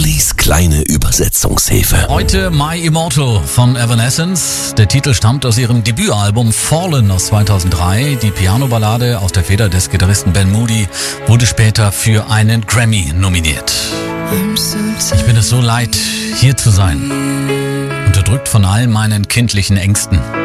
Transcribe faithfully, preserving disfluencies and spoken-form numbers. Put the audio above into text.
Maris kleine Übersetzungshilfe. Heute My Immortal von Evanescence. Der Titel stammt aus ihrem Debütalbum Fallen aus zweitausenddrei. Die Piano-Ballade aus der Feder des Gitarristen Ben Moody wurde später für einen Grammy nominiert. Ich bin es so leid, hier zu sein. Unterdrückt von all meinen kindlichen Ängsten.